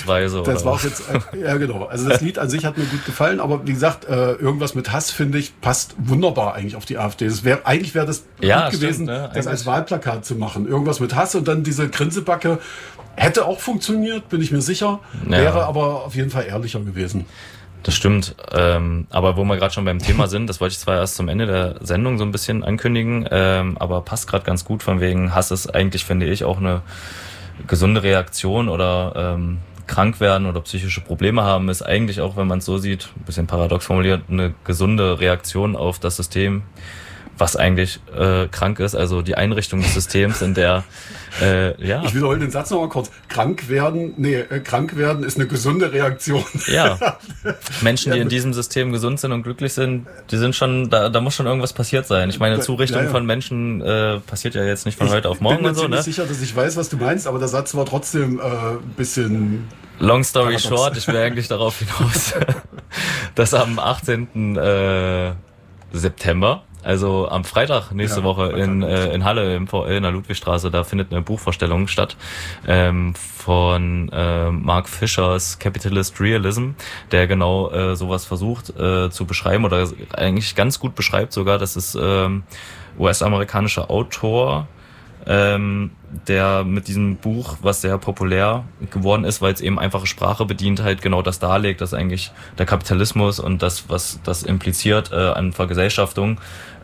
Vorgehensweise. Das war jetzt, ja genau. Also das Lied an sich hat mir gut gefallen, aber wie gesagt, irgendwas mit Hass, finde ich, passt wunderbar eigentlich auf die AfD. Eigentlich wäre das gut gewesen, ne? Das als Wahlplakat zu machen. Irgendwas mit Hass und dann diese Grinsebacke. Hätte auch funktioniert, bin ich mir sicher. Ja. Wäre aber auf jeden Fall ehrlicher gewesen. Das stimmt, aber wo wir gerade schon beim Thema sind, das wollte ich zwar erst zum Ende der Sendung so ein bisschen ankündigen, aber passt gerade ganz gut, von wegen Hass ist eigentlich, finde ich, auch eine gesunde Reaktion oder krank werden oder psychische Probleme haben, ist eigentlich auch, wenn man es so sieht, ein bisschen paradox formuliert, eine gesunde Reaktion auf das System, was eigentlich krank ist, also die Einrichtung des Systems, in der ja. Ich wiederhole den Satz nochmal kurz. Krank werden ist eine gesunde Reaktion. Ja. Menschen, die in diesem System gesund sind und glücklich sind, die sind schon, da muss schon irgendwas passiert sein. Ich meine, Zurichtung von Menschen passiert ja jetzt nicht von heute auf morgen und so, ne? Ich bin mir sicher, dass ich weiß, was du meinst, aber der Satz war trotzdem ein bisschen... Long story short, ich will eigentlich darauf hinaus, dass am 18. September, also am Freitag nächste Woche in Halle im VL in der Ludwigstraße, da findet eine Buchvorstellung statt von Mark Fischers Capitalist Realism, der genau sowas versucht zu beschreiben oder eigentlich ganz gut beschreibt sogar. Das ist US-amerikanischer Autor, der mit diesem Buch, was sehr populär geworden ist, weil es eben einfache Sprache bedient, halt genau das darlegt, dass eigentlich der Kapitalismus und das, was das impliziert an Vergesellschaftung,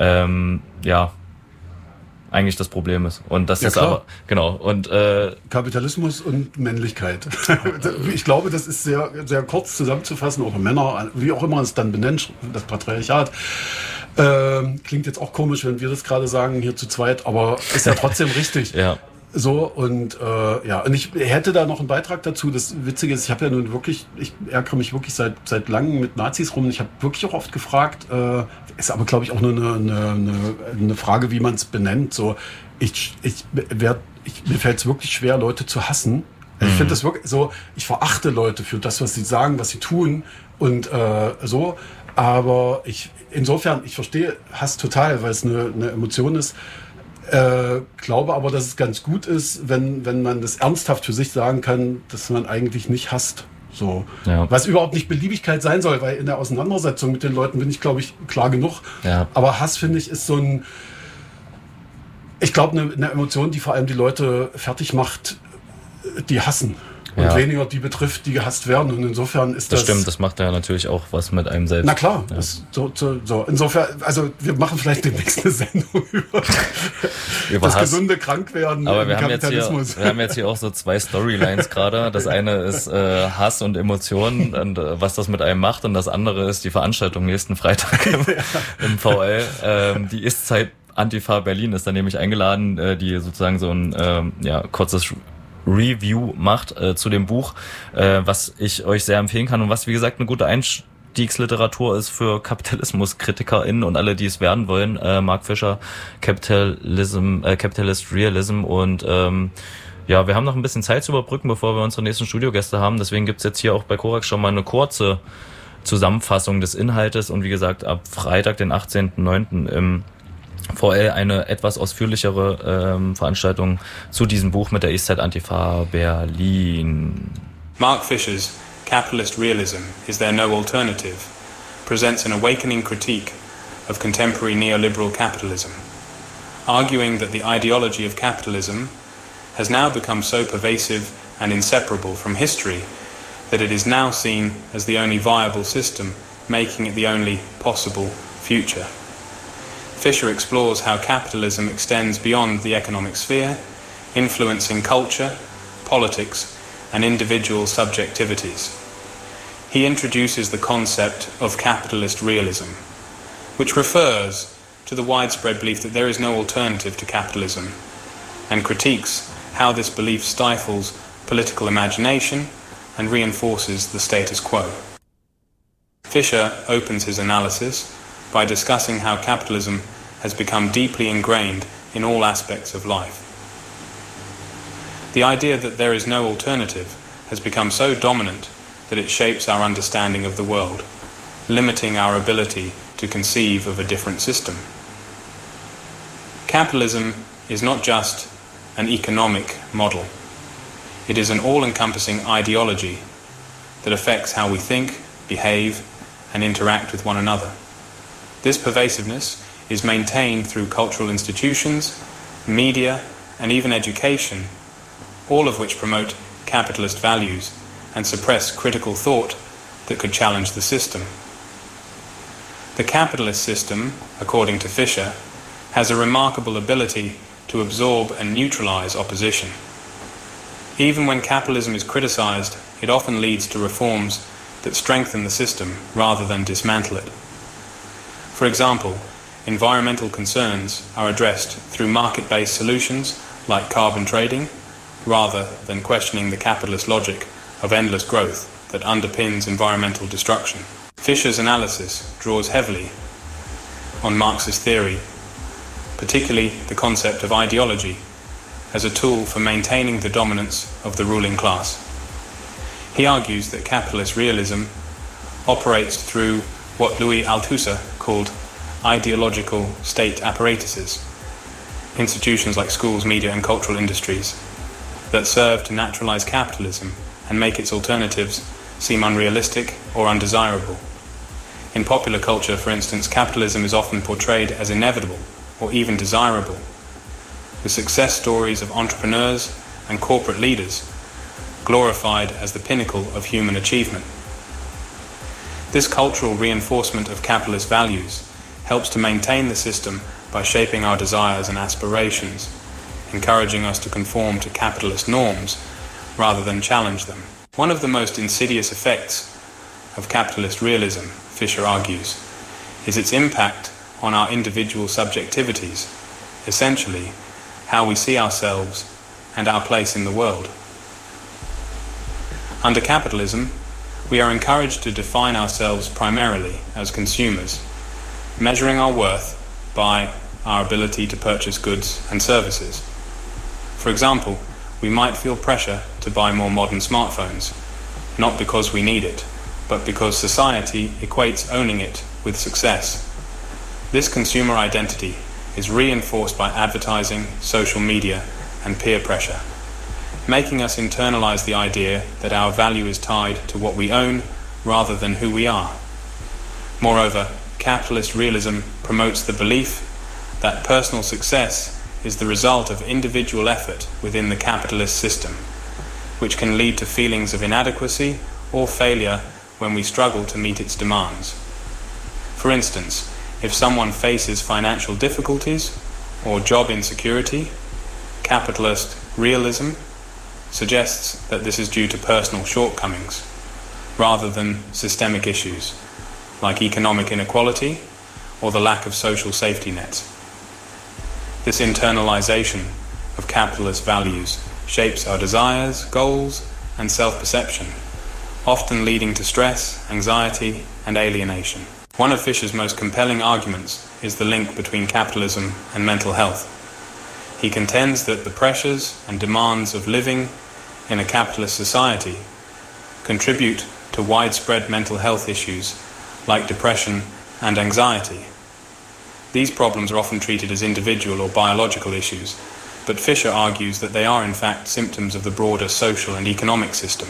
ja, eigentlich das Problem ist. Und das ist klar. Aber, genau, und Kapitalismus und Männlichkeit. Ich glaube, das ist sehr, sehr kurz zusammenzufassen, oder Männer, wie auch immer es dann benennt, das Patriarchat. Klingt jetzt auch komisch, wenn wir das gerade sagen, hier zu zweit, aber ist ja trotzdem richtig. Ja. So, und und ich hätte da noch einen Beitrag dazu. Das Witzige ist, ich habe ja nun wirklich, ich ärgere mich wirklich seit langem mit Nazis rum. Ich habe wirklich auch oft gefragt, ist aber glaube ich auch nur eine Frage, wie man es benennt. So, mir fällt es wirklich schwer, Leute zu hassen. Ich finde das wirklich so, ich verachte Leute für das, was sie sagen, was sie tun und so. Aber insofern, ich verstehe Hass total, weil es eine Emotion ist. Glaube aber, dass es ganz gut ist, wenn man das ernsthaft für sich sagen kann, dass man eigentlich nicht hasst. So. Ja. Was überhaupt nicht Beliebigkeit sein soll, weil in der Auseinandersetzung mit den Leuten bin ich, glaube ich, klar genug. Ja. Aber Hass, finde ich, ist so ich glaube, eine Emotion, die vor allem die Leute fertig macht, die hassen. Und weniger die betrifft, die gehasst werden. Und insofern ist das... Das stimmt, das macht ja natürlich auch was mit einem selbst. Na klar. Ja. So. Insofern, also wir machen vielleicht demnächst eine Sendung über das Hass. Gesunde Krankwerden im Kapitalismus. Wir haben jetzt hier auch so zwei Storylines gerade. Das eine ist Hass und Emotionen und was das mit einem macht. Und das andere ist die Veranstaltung nächsten Freitag im VL. Die Ist-Zeit Antifa Berlin ist da nämlich eingeladen, die sozusagen so ein kurzes Review macht zu dem Buch, was ich euch sehr empfehlen kann und was, wie gesagt, eine gute Einstiegsliteratur ist für KapitalismuskritikerInnen und alle, die es werden wollen. Mark Fisher, Capitalist Realism und wir haben noch ein bisschen Zeit zu überbrücken, bevor wir unsere nächsten Studiogäste haben. Deswegen gibt's jetzt hier auch bei Korax schon mal eine kurze Zusammenfassung des Inhaltes und wie gesagt, ab Freitag, den 18.09. im VL eine etwas ausführlichere Veranstaltung zu diesem Buch mit der Eastside Antifa Berlin. Mark Fisher's Capitalist Realism, Is There No Alternative? Presents an awakening critique of contemporary neoliberal capitalism, arguing that the ideology of capitalism has now become so pervasive and inseparable from history that it is now seen as the only viable system, making it the only possible future. Fisher explores how capitalism extends beyond the economic sphere, influencing culture, politics, and individual subjectivities. He introduces the concept of capitalist realism, which refers to the widespread belief that there is no alternative to capitalism, and critiques how this belief stifles political imagination and reinforces the status quo. Fisher opens his analysis by discussing how capitalism has become deeply ingrained in all aspects of life. The idea that there is no alternative has become so dominant that it shapes our understanding of the world, limiting our ability to conceive of a different system. Capitalism is not just an economic model. It is an all-encompassing ideology that affects how we think, behave, and interact with one another. This pervasiveness is maintained through cultural institutions, media, and even education, all of which promote capitalist values and suppress critical thought that could challenge the system. The capitalist system, according to Fisher, has a remarkable ability to absorb and neutralize opposition. Even when capitalism is criticized, it often leads to reforms that strengthen the system rather than dismantle it. For example, environmental concerns are addressed through market-based solutions like carbon trading, rather than questioning the capitalist logic of endless growth that underpins environmental destruction. Fisher's analysis draws heavily on Marxist theory, particularly the concept of ideology as a tool for maintaining the dominance of the ruling class. He argues that capitalist realism operates through what Louis Althusser called ideological state apparatuses, institutions like schools, media, and cultural industries, that serve to naturalize capitalism and make its alternatives seem unrealistic or undesirable. In popular culture, for instance, capitalism is often portrayed as inevitable or even desirable, with success stories of entrepreneurs and corporate leaders glorified as the pinnacle of human achievement. This cultural reinforcement of capitalist values helps to maintain the system by shaping our desires and aspirations, encouraging us to conform to capitalist norms rather than challenge them. One of the most insidious effects of capitalist realism, Fisher argues, is its impact on our individual subjectivities, essentially how we see ourselves and our place in the world. Under capitalism, we are encouraged to define ourselves primarily as consumers, measuring our worth by our ability to purchase goods and services. For example, we might feel pressure to buy more modern smartphones, not because we need it, but because society equates owning it with success. This consumer identity is reinforced by advertising, social media, and peer pressure, making us internalize the idea that our value is tied to what we own rather than who we are. Moreover, capitalist realism promotes the belief that personal success is the result of individual effort within the capitalist system, which can lead to feelings of inadequacy or failure when we struggle to meet its demands. For instance, if someone faces financial difficulties or job insecurity, capitalist realism suggests that this is due to personal shortcomings rather than systemic issues like economic inequality or the lack of social safety nets. This internalization of capitalist values shapes our desires, goals, and self-perception, often leading to stress, anxiety, and alienation. One of Fisher's most compelling arguments is the link between capitalism and mental health. He contends that the pressures and demands of living in a capitalist society contribute to widespread mental health issues like depression and anxiety. These problems are often treated as individual or biological issues, but Fisher argues that they are in fact symptoms of the broader social and economic system.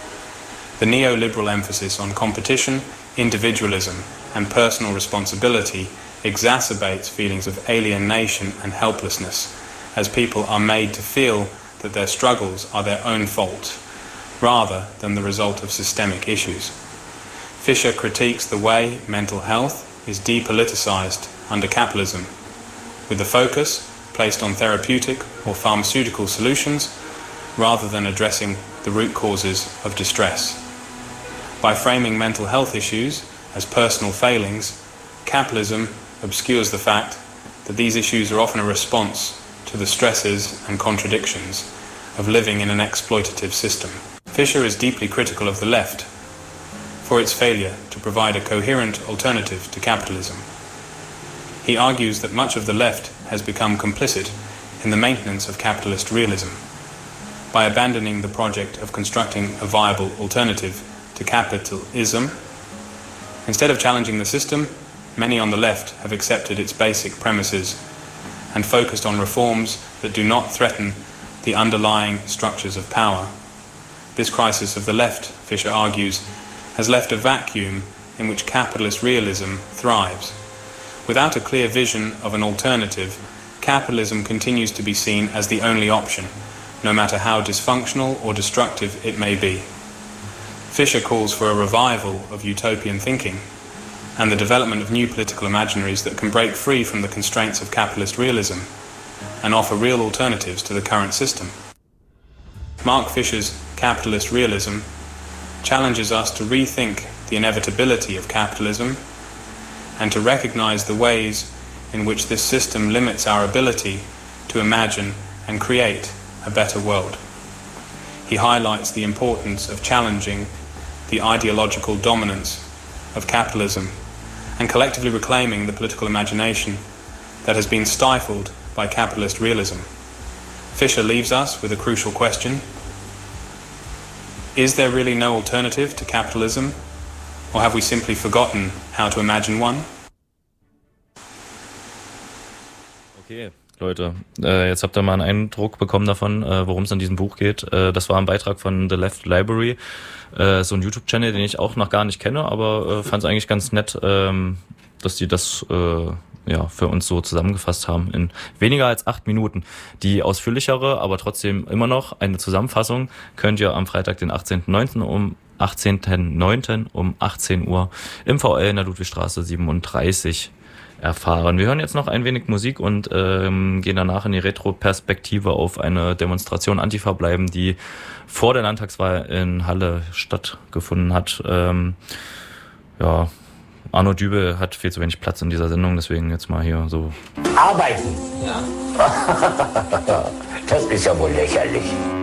The neoliberal emphasis on competition, individualism, and personal responsibility exacerbates feelings of alienation and helplessness, as people are made to feel that their struggles are their own fault, rather than the result of systemic issues. Fisher critiques the way mental health is depoliticized under capitalism, with the focus placed on therapeutic or pharmaceutical solutions rather than addressing the root causes of distress. By framing mental health issues as personal failings, capitalism obscures the fact that these issues are often a response to the stresses and contradictions of living in an exploitative system. Fisher is deeply critical of the left for its failure to provide a coherent alternative to capitalism. He argues that much of the left has become complicit in the maintenance of capitalist realism. By abandoning the project of constructing a viable alternative to capitalism, instead of challenging the system, many on the left have accepted its basic premises and focused on reforms that do not threaten the underlying structures of power. This crisis of the left, Fisher argues, has left a vacuum in which capitalist realism thrives. Without a clear vision of an alternative, capitalism continues to be seen as the only option, no matter how dysfunctional or destructive it may be. Fisher calls for a revival of utopian thinking and the development of new political imaginaries that can break free from the constraints of capitalist realism and offer real alternatives to the current system. Mark Fisher's capitalist realism challenges us to rethink the inevitability of capitalism and to recognize the ways in which this system limits our ability to imagine and create a better world. He highlights the importance of challenging the ideological dominance of capitalism and collectively reclaiming the political imagination that has been stifled by capitalist realism. Fisher leaves us with a crucial question. Is there really no alternative to capitalism, or have we simply forgotten how to imagine one? Okay, Leute, jetzt habt ihr mal einen Eindruck bekommen davon, worum es in diesem Buch geht. Das war ein Beitrag von The Left Library, so ein YouTube-Channel, den ich auch noch gar nicht kenne, aber fand es eigentlich ganz nett, dass die das für uns so zusammengefasst haben in weniger als 8 Minuten. Die ausführlichere, aber trotzdem immer noch eine Zusammenfassung könnt ihr am Freitag, den 18.09. um 18 Uhr im VL in der Ludwigstraße 37 erfahren. Wir hören jetzt noch ein wenig Musik und gehen danach in die Retroperspektive auf eine Demonstration Antifa bleiben, die vor der Landtagswahl in Halle stattgefunden hat. Arno Dübel hat viel zu wenig Platz in dieser Sendung, deswegen jetzt mal hier so. Arbeiten? Ja. Das ist ja wohl lächerlich.